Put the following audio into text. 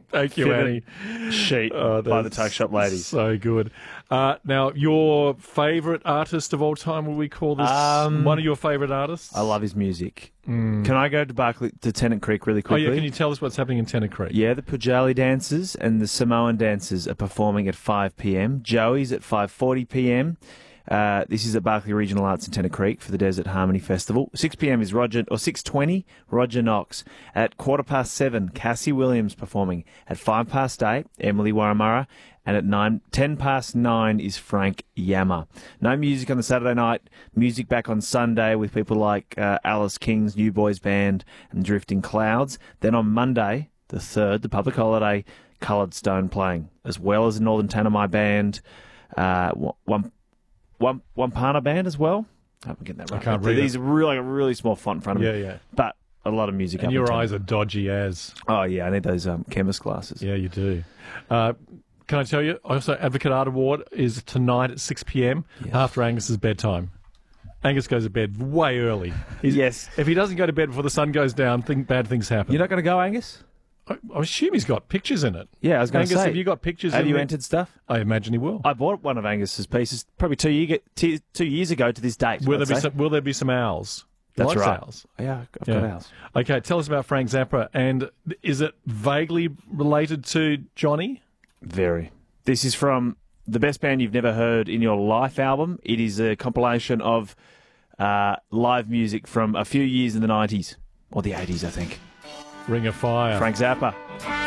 Thank you, Annie. sheet by the Tuck Shop ladies. So good. Now, your favourite artist of all time, will we call this one of your favourite artists? I love his music. Can I go to Tennant Creek really quickly? Oh, yeah, can you tell us what's happening in Tennant Creek? Yeah, the Pujali dancers and the Samoan dancers are performing at 5 p.m. Joey's at 5:40 p.m. This is at Barclay Regional Arts in Tennant Creek for the Desert Harmony Festival. 6 p.m. is 6:20, Roger Knox. At 7:15, Cassie Williams performing. At 8:05, Emily Waramara. And at 9:10 is Frank Yammer. No music on the Saturday night. Music back on Sunday with people like Alice King's New Boys Band and Drifting Clouds. Then on Monday, the 3rd, the public holiday, Coloured Stone playing, as well as the Northern Tanami Band, Wampana Band as well. I hope I'm getting that right. I can't read These are really small font in front of me. Yeah. But a lot of music. And your eyes are dodgy as. Oh, yeah. I need those chemist glasses. Yeah, you do. Can I tell you, also, Advocate Art Award is tonight at 6 p.m. after Angus's bedtime. Angus goes to bed way early. Yes. If he doesn't go to bed before the sun goes down, bad things happen. You're not going to go, Angus? I assume he's got pictures in it. Yeah, I was going to say. Angus, have you got pictures Have in you it? entered stuff? I imagine he will. I bought one of Angus's pieces probably 2 years ago to this date. Will there be some owls? That's Likes right. Owls. Yeah, I've got owls. Okay, tell us about Frank Zappa. And is it vaguely related to Johnny? Very. This is from the Best Band You've Never Heard in Your Life album. It is a compilation of live music from a few years in the 90s. Or the 80s, I think. Ring of Fire. Frank Zappa.